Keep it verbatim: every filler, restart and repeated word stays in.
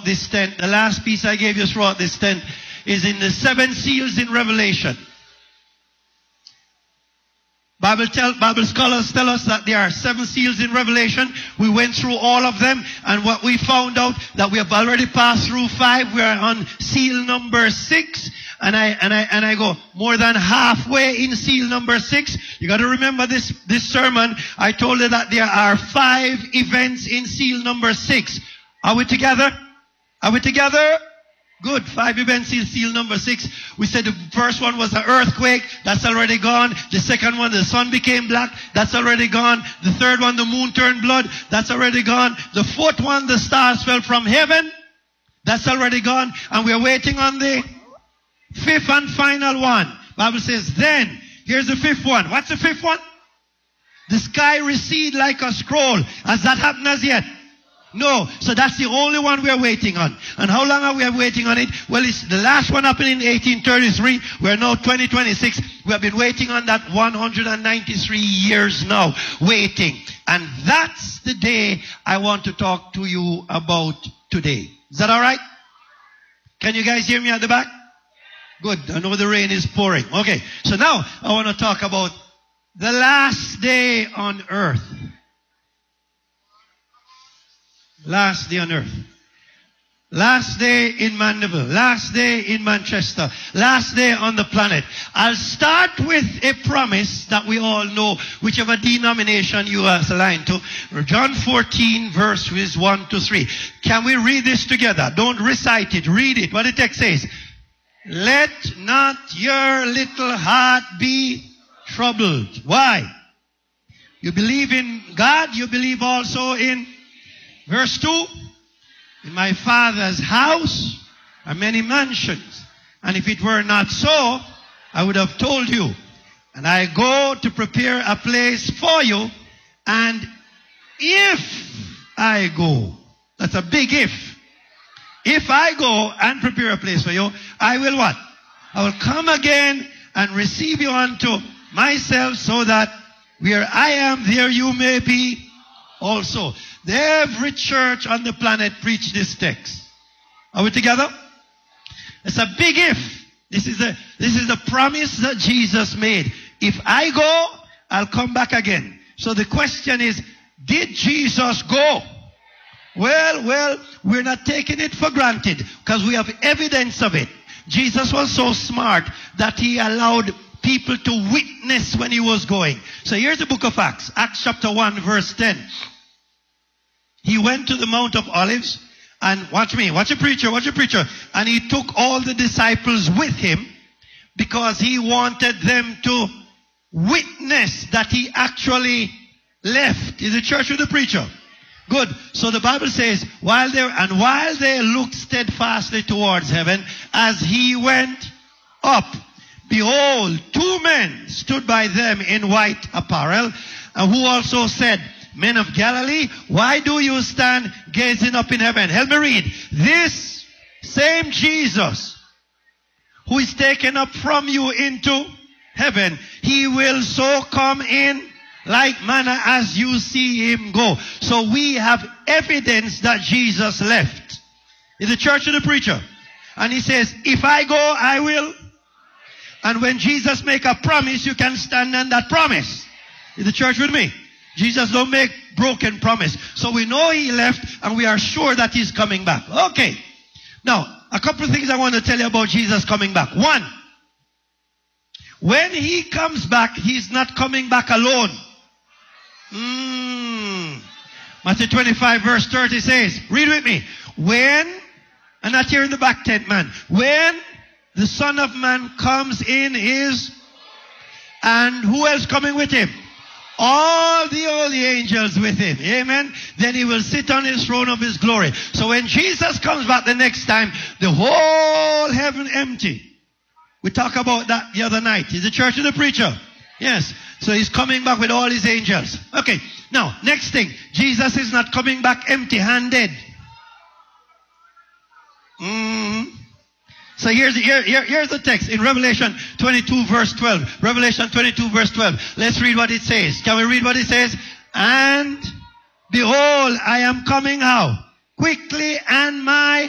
throughout this tent. The last piece I gave you throughout this tent is in the seven seals in Revelation. Bible tell, Bible scholars tell us that there are seven seals in Revelation. We went through all of them, and what we found out that we have already passed through five. We are on seal number six, and I and I and I go more than halfway in seal number six. You got to remember this this sermon. I told you that there are five events in seal number six. Are we together? Are we together? Good. Five events in seal number six. We said the first one was an earthquake. That's already gone. The second one, the sun became black. That's already gone. The third one, the moon turned blood. That's already gone. The fourth one, the stars fell from heaven. That's already gone. And we're waiting on the fifth and final one. Bible says, then, here's the fifth one. What's the fifth one? The sky receded like a scroll. Has that happened as yet? No. So that's the only one we are waiting on. And how long are we waiting on it? Well, it's the last one happened in eighteen thirty-three. We're now twenty twenty-six. We have been waiting on that one hundred ninety-three years now. Waiting. And that's the day I want to talk to you about today. Is that all right? Can you guys hear me at the back? Good. I know the rain is pouring. Okay. So now I want to talk about the last day on earth. Last day on earth. Last day in Mandeville. Last day in Manchester. Last day on the planet. I'll start with a promise that we all know, whichever denomination you are aligned to. John fourteen verses one to three. Can we read this together? Don't recite it. Read it. What the text says. Let not your little heart be troubled. Why? You believe in God. You believe also in verse two, in my Father's house are many mansions, and if it were not so, I would have told you. And I go to prepare a place for you, and if I go, that's a big if. If I go and prepare a place for you, I will what? I will come again and receive you unto myself, so that where I am, there you may be also. Every church on the planet preach this text. Are we together? It's a big if. This is a this is the promise that Jesus made. If I go, I'll come back again. So the question is, did Jesus go? Well, well, we're not taking it for granted because we have evidence of it. Jesus was so smart that he allowed people to witness when he was going. So here's the book of Acts. Acts chapter one verse ten. He went to the Mount of Olives, and watch me, watch a preacher, watch a preacher. And he took all the disciples with him because he wanted them to witness that he actually left. Is the church with the preacher? Good. So the Bible says, while they and while they looked steadfastly towards heaven, as he went up, behold, two men stood by them in white apparel, and who also said, Men of Galilee, why do you stand gazing up in heaven? Help me read. This same Jesus who is taken up from you into heaven, he will so come in like manner as you see him go. So we have evidence that Jesus left. Is the church or the preacher? And he says, if I go, I will. And when Jesus make a promise, you can stand on that promise. Is the church with me? Jesus don't make broken promise. So we know he left, and we are sure that he's coming back. Okay. Now, a couple of things I want to tell you about Jesus coming back. One, when he comes back, he's not coming back alone. Mm. Matthew twenty-five verse thirty says, read with me. When, and not here in the back tent, man. When the Son of Man comes in his, and who else coming with him? All the holy angels with him. Amen. Then he will sit on his throne of his glory. So when Jesus comes back the next time, the whole heaven empty. We talked about that the other night. Is the church of the preacher? Yes. So he's coming back with all his angels. Okay. Now, next thing. Jesus is not coming back empty-handed. Mm. So here's, here, here, here's the text in Revelation twenty-two verse twelve. Revelation twenty-two verse twelve. Let's read what it says. Can we read what it says? And behold, I am coming how? Quickly, and my